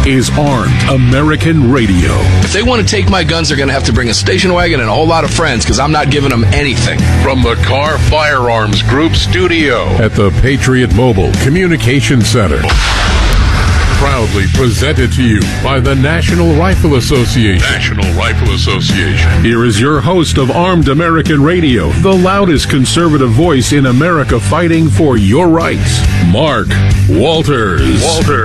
is Armed American Radio. If they want to take my guns, they're going to have to bring a station wagon and a whole lot of friends, because I'm not giving them anything. From the Car Firearms Group studio at the Patriot Mobile Communication Center. Proudly presented to you by the National Rifle Association. National Rifle Association. Here is your host of Armed American Radio, the loudest conservative voice in America fighting for your rights, Mark Walters.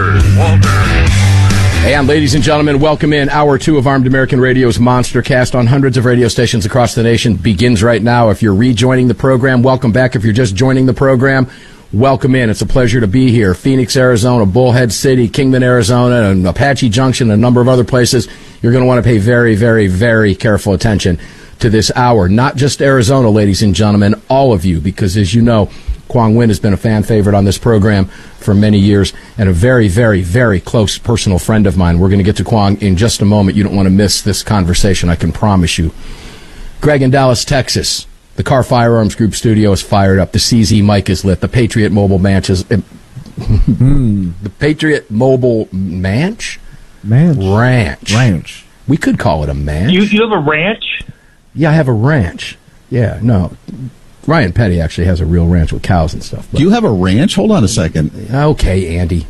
And ladies and gentlemen, welcome in. Hour 2 of Armed American Radio's Monster Cast on hundreds of radio stations across the nation begins right now. If you're rejoining the program, welcome back. If you're just joining the program, welcome in. It's a pleasure to be here. Phoenix, Arizona, Bullhead City, Kingman, Arizona, and Apache Junction, and a number of other places. You're going to want to pay very, very, very careful attention to this hour. Not just Arizona, ladies and gentlemen, all of you, because as you know, Quang Nguyen has been a fan favorite on this program for many years and a very, very, very close personal friend of mine. We're going to get to Quang in just a moment. You don't want to miss this conversation, I can promise you. Greg in Dallas, Texas. The Car Firearms Group studio is fired up. The CZ mic is lit. The Patriot Mobile Manch is... the Patriot Mobile Ranch. We could call it a manch. You have a ranch? Yeah, I have a ranch. Yeah, no. Ryan Petty actually has a real ranch with cows and stuff. Do you have a ranch? Hold on a second. Okay, Andy.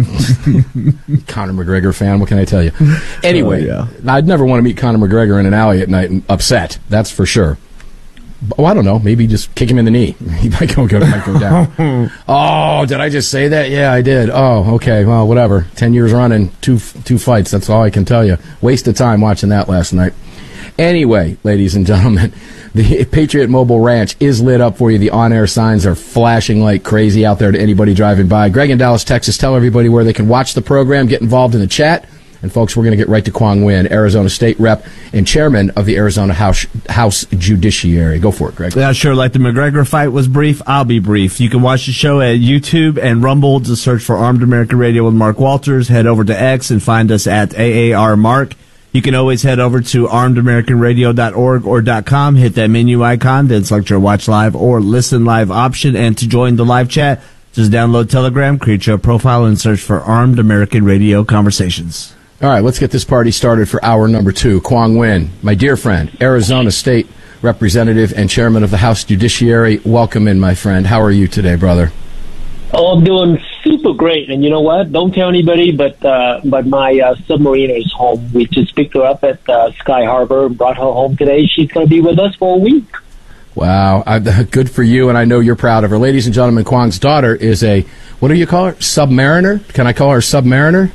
Conor McGregor fan, what can I tell you? Anyway, I'd never want to meet Conor McGregor in an alley at night and upset. That's for sure. Oh, I don't know. Maybe just kick him in the knee. He might go down. Oh, did I just say that? Yeah, I did. Oh, okay. Well, whatever. 10 years running, two fights. That's all I can tell you. Waste of time watching that last night. Anyway, ladies and gentlemen, the Patriot Mobile Ranch is lit up for you. The on-air signs are flashing like crazy out there to anybody driving by. Greg in Dallas, Texas, tell everybody where they can watch the program, get involved in the chat. And, folks, we're going to get right to Quang Nguyen, Arizona State Rep and Chairman of the Arizona House Judiciary. Go for it, Greg. Yeah, sure. Like the McGregor fight was brief, I'll be brief. You can watch the show at YouTube and Rumble. Just search for Armed American Radio with Mark Walters. Head over to X and find us at AARMark. You can always head over to armedamericanradio.org or .com. Hit that menu icon, then select your Watch Live or Listen Live option. And to join the live chat, just download Telegram, create your profile, and search for Armed American Radio Conversations. All right, let's get this party started for hour number 2. Quang Nguyen, my dear friend, Arizona State Representative and Chairman of the House Judiciary. Welcome in, my friend. How are you today, brother? Oh, I'm doing super great. And you know what? Don't tell anybody, but my submariner is home. We just picked her up at Sky Harbor and brought her home today. She's going to be with us for a week. Wow, good for you, and I know you're proud of her. Ladies and gentlemen, Quang's daughter is a, what do you call her, submariner? Can I call her submariner?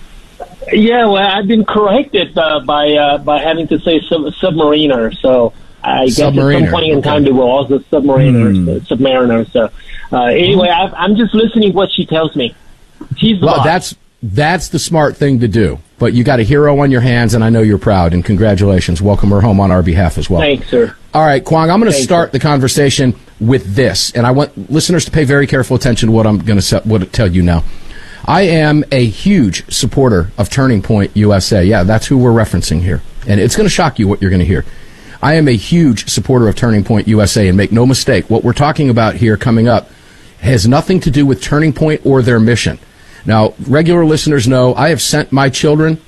Yeah, well, I've been corrected by having to say submariner. So I guess at some point in time they will also submariners. So anyway, I'm just listening to what she tells me. She's the boss. That's the smart thing to do. But you got a hero on your hands, and I know you're proud. And congratulations, welcome her home on our behalf as well. Thanks, sir. All right, Quang, I'm going to start the conversation with this, and I want listeners to pay very careful attention to what I'm going to tell you now. I am a huge supporter of Turning Point USA. Yeah, that's who we're referencing here. And it's going to shock you what you're going to hear. I am a huge supporter of Turning Point USA, and make no mistake, what we're talking about here coming up has nothing to do with Turning Point or their mission. Now, regular listeners know I have sent my children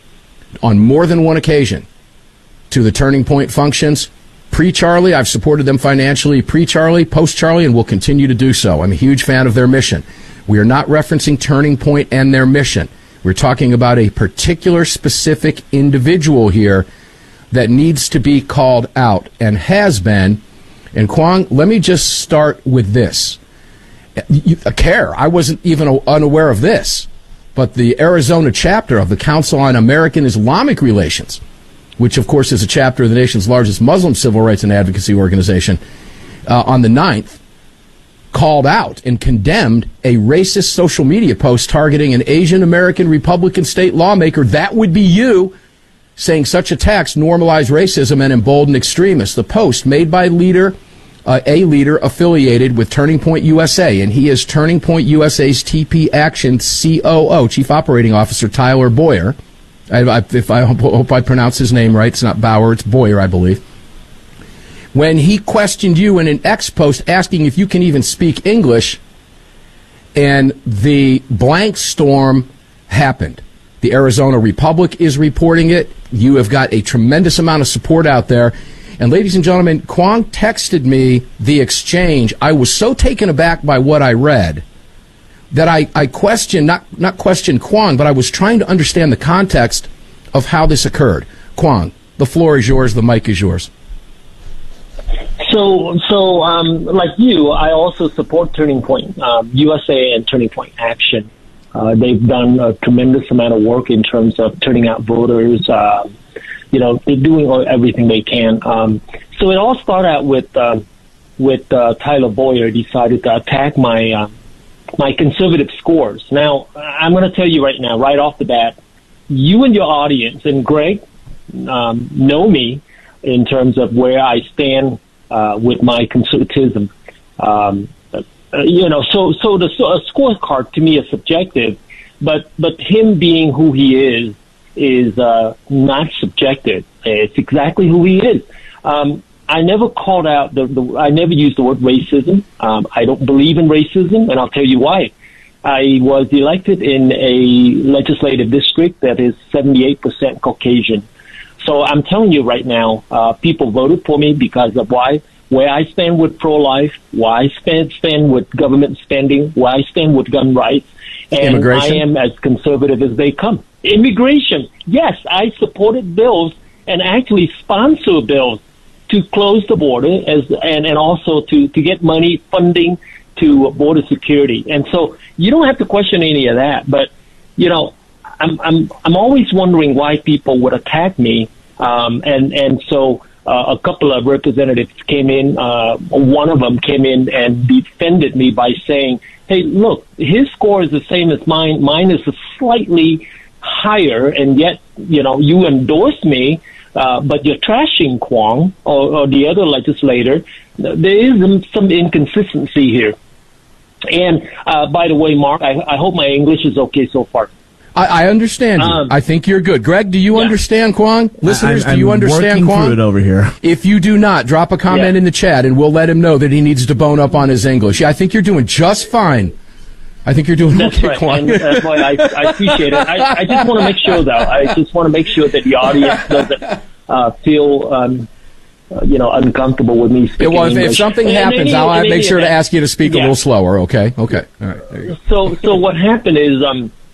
on more than one occasion to the Turning Point functions. Pre-Charlie, I've supported them financially. Pre-Charlie, post-Charlie, and will continue to do so. I'm a huge fan of their mission. We are not referencing Turning Point and their mission. We're talking about a particular specific individual here that needs to be called out and has been. And Quang, let me just start with this. I wasn't even unaware of this, but the Arizona chapter of the Council on American Islamic Relations, which of course is a chapter of the nation's largest Muslim civil rights and advocacy organization, on the 9th, called out and condemned a racist social media post targeting an Asian American Republican state lawmaker, that would be you, saying such attacks normalize racism and embolden extremists. The post made by a leader affiliated with Turning Point USA, and he is Turning Point USA's TP Action COO, Chief Operating Officer Tyler Boyer. I hope I pronounce his name right. It's not Bauer, it's Boyer, I believe. When he questioned you in an X post asking if you can even speak English, and the blank storm happened. The Arizona Republic is reporting it. You have got a tremendous amount of support out there. And ladies and gentlemen, Kwong texted me the exchange. I was so taken aback by what I read that I questioned, not questioned Kwong, but I was trying to understand the context of how this occurred. Kwong, the floor is yours. The mic is yours. So, like you, I also support Turning Point USA and Turning Point Action. They've done a tremendous amount of work in terms of turning out voters. They're doing everything they can. So it all started out with Tyler Boyer decided to attack my conservative scores. Now, I'm going to tell you right now, right off the bat, you and your audience and Greg know me in terms of where I stand with my conservatism. So the scorecard to me is subjective, but him being who he is not subjective. It's exactly who he is. I never called out I never used the word racism. I don't believe in racism, and I'll tell you why. I was elected in a legislative district that is 78% Caucasian. So I'm telling you right now, people voted for me because of where I stand with pro-life, why I stand with government spending, why I stand with gun rights, and I am as conservative as they come. Immigration, yes, I supported bills and actually sponsor bills to close the border and also to get money funding to border security. And so you don't have to question any of that. But, I'm always wondering why people would attack me. So a couple of representatives came in. One of them came in and defended me by saying, hey, look, his score is the same as mine. Mine is slightly higher, and yet, you endorse me, but you're trashing Kwong or the other legislator. There is some inconsistency here. And by the way, Mark, I hope my English is okay so far. I understand you. I think you're good. Greg, do you understand Kwong? Listeners, do you understand Kwong? I'm working through it over here. If you do not, drop a comment in the chat, and we'll let him know that he needs to bone up on his English. Yeah, I think you're doing just fine. I think you're doing okay, right. Kwong. And that's why I appreciate it. I just want to make sure, though. I just want to make sure that the audience doesn't feel uncomfortable with me speaking Well, if English. Something happens, I'll make sure to ask you to speak a little slower, okay? Okay. All right. There you go. So what happened is,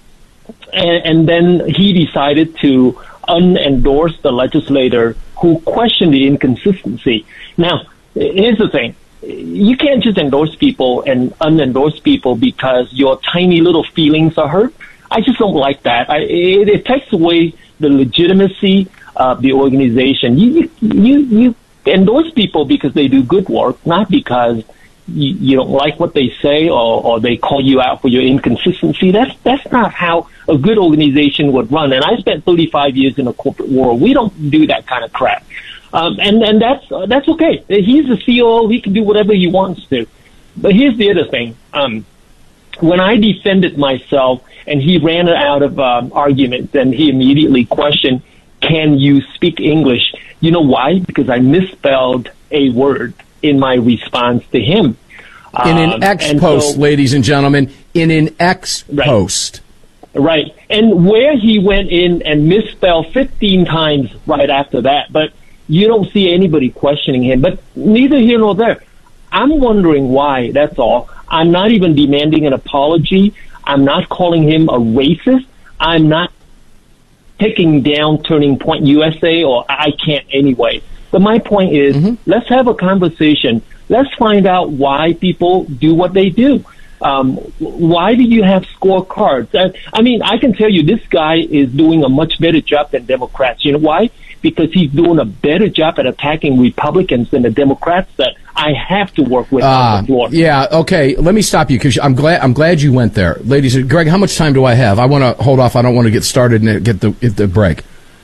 and then he decided to unendorse the legislator who questioned the inconsistency. Now, here's the thing. You can't just endorse people and unendorse people because your tiny little feelings are hurt. I just don't like that. It takes away the legitimacy of the organization. You endorse people because they do good work, not because you don't like what they say or they call you out for your inconsistency. That's not how a good organization would run. And I spent 35 years in the corporate world. We don't do that kind of crap. And that's okay. He's the COO. He can do whatever he wants to. But here's the other thing. When I defended myself and he ran out of arguments and he immediately questioned, can you speak English? You know why? Because I misspelled a word in my response to him. In an X post, ladies and gentlemen, in an X post. Right. And where he went in and misspelled 15 times right after that, but you don't see anybody questioning him. But neither here nor there. I'm wondering why, that's all. I'm not even demanding an apology. I'm not calling him a racist. I'm not taking down Turning Point USA, or I can't anyway. But my point is, let's have a conversation. Let's find out why people do what they do. Why do you have scorecards? I mean, I can tell you this guy is doing a much better job than Democrats. You know why? Because he's doing a better job at attacking Republicans than the Democrats that I have to work with on the floor. Yeah, okay. Let me stop you because I'm glad you went there. Ladies, Greg, how much time do I have? I want to hold off. I don't want to get started and get the break.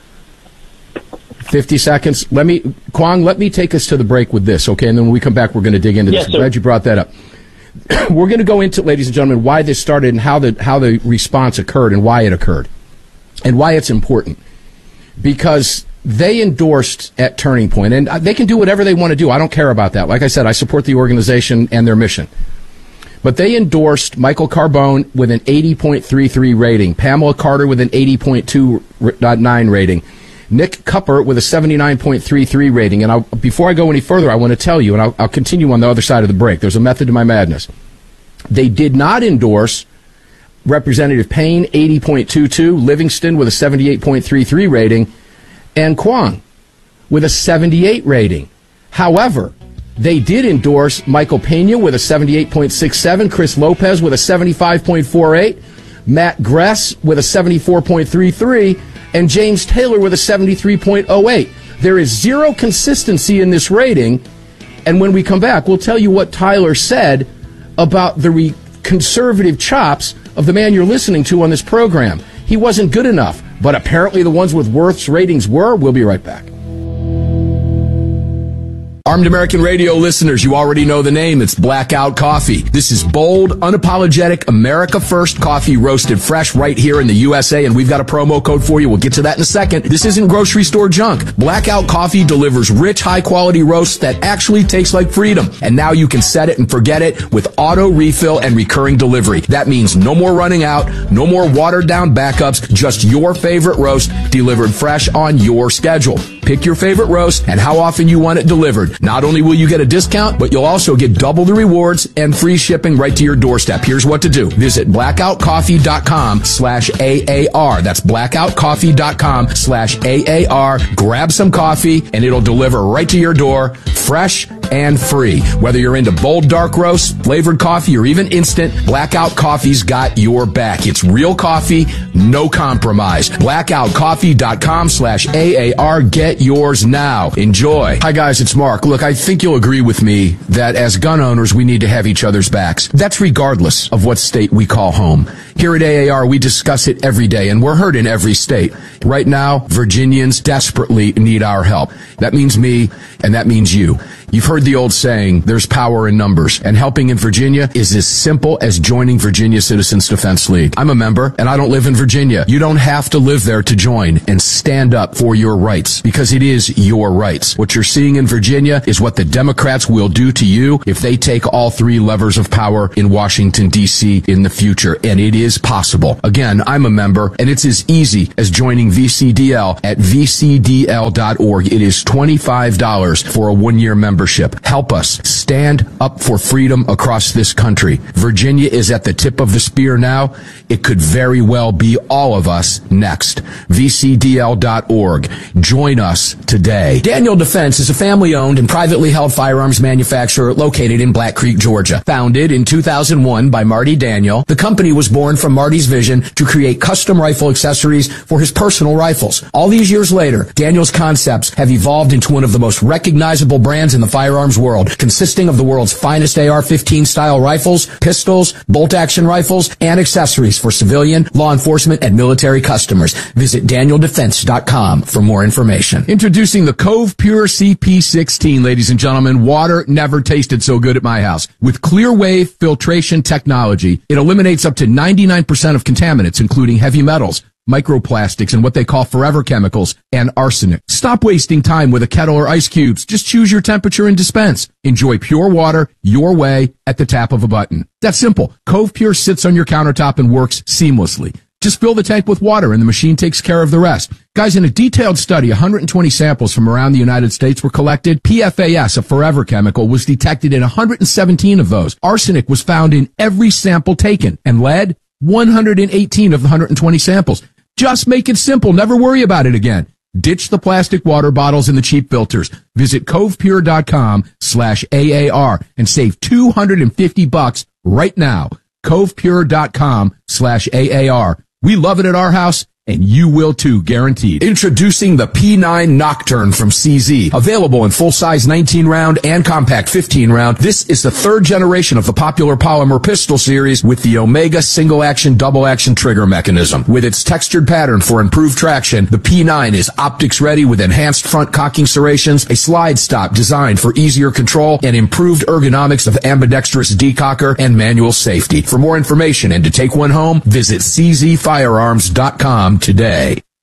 50 seconds. Kwong, let me take us to the break with this, okay? And then when we come back, we're going to dig into this. I'm glad you brought that up. We're going to go into, ladies and gentlemen, why this started and how the response occurred and why it occurred and why it's important. Because they endorsed at Turning Point, and they can do whatever they want to do. I don't care about that. Like I said, I support the organization and their mission. But they endorsed Michael Carbone with an 80.33 rating, Pamela Carter with an 80.29 rating, Nick Cupper with a 79.33 rating. And before I go any further, I want to tell you, and I'll continue on the other side of the break. There's a method to my madness. They did not endorse Representative Payne, 80.22, Livingston with a 78.33 rating, and Kwong with a 78 rating. However, they did endorse Michael Pena with a 78.67, Chris Lopez with a 75.48, Matt Gress with a 74.33, and James Taylor with a 73.08. There is zero consistency in this rating, and when we come back, we'll tell you what Tyler said about the conservative chops of the man you're listening to on this program. He wasn't good enough, but apparently the ones with worse ratings were. We'll be right back. Armed American Radio listeners, you already know the name. It's Blackout Coffee. This is bold, unapologetic, America First coffee roasted fresh right here in the USA, and we've got a promo code for you. We'll get to that in a second. This isn't grocery store junk. Blackout Coffee delivers rich, high-quality roasts that actually taste like freedom. And now you can set it and forget it with auto refill and recurring delivery. That means no more running out, no more watered-down backups, just your favorite roast delivered fresh on your schedule. Pick your favorite roast and how often you want it delivered. Not only will you get a discount, but you'll also get double the rewards and free shipping right to your doorstep. Here's what to do. Visit blackoutcoffee.com/AAR. That's blackoutcoffee.com/AAR. Grab some coffee and it'll deliver right to your door, fresh and free. Whether you're into bold dark roast, flavored coffee, or even instant, Blackout Coffee's got your back. It's real coffee, no compromise. blackoutcoffee.com/AAR. Get yours now. Enjoy. Hi guys, it's Mark. Look, I think you'll agree with me that as gun owners, we need to have each other's backs. That's regardless of what state we call home. Here at AAR, we discuss it every day, and we're heard in every state. Right now, Virginians desperately need our help. That means me, and that means you. You've heard the old saying, there's power in numbers, and helping in Virginia is as simple as joining Virginia Citizens Defense League. I'm a member, and I don't live in Virginia. You don't have to live there to join and stand up for your rights, because it is your rights. What you're seeing in Virginia is what the Democrats will do to you if they take all three levers of power in Washington, D.C. in the future, and it is possible. Again, I'm a member, and it's as easy as joining VCDL at vcdl.org. It is $25 for a one-year membership. Help us stand up for freedom across this country. Virginia is at the tip of the spear now. It could very well be all of us next. VCDL.org. Join us today. Daniel Defense is a family-owned and privately held firearms manufacturer located in Black Creek, Georgia. Founded in 2001 by Marty Daniel, the company was born from Marty's vision to create custom rifle accessories for his personal rifles. All these years later, Daniel's concepts have evolved into one of the most recognizable brands in the firearms world, consisting of the world's finest AR-15 style rifles, pistols, bolt-action rifles, and accessories for civilian, law enforcement, and military customers. Visit DanielDefense.com for more information. Introducing the Cove Pure CP16, ladies and gentlemen. Water never tasted so good at my house. With clear wave filtration technology, it eliminates up to 99% of contaminants, including heavy metals, microplastics, and what they call forever chemicals, and arsenic. Stop wasting time with a kettle or ice cubes. Just choose your temperature and dispense. Enjoy pure water your way at the tap of a button. That's simple. Cove Pure sits on your countertop and works seamlessly. Just fill the tank with water and the machine takes care of the rest. Guys, in a detailed study, 120 samples from around the United States were collected. PFAS, a forever chemical, was detected in 117 of those. Arsenic was found in every sample taken, and lead, 118 of the 120 samples. Just make it simple. Never worry about it again. Ditch the plastic water bottles and the cheap filters. Visit covepure.com/AAR and save $250 right now. covepure.com/AAR. We love it at our house, and you will too, guaranteed. Introducing the P9 Nocturne from CZ. Available in full-size 19-round and compact 15-round, this is the third generation of the popular polymer pistol series with the Omega single-action, double-action trigger mechanism. With its textured pattern for improved traction, the P9 is optics-ready with enhanced front cocking serrations, a slide stop designed for easier control, and improved ergonomics of ambidextrous decocker and manual safety. For more information and to take one home, visit czfirearms.com today.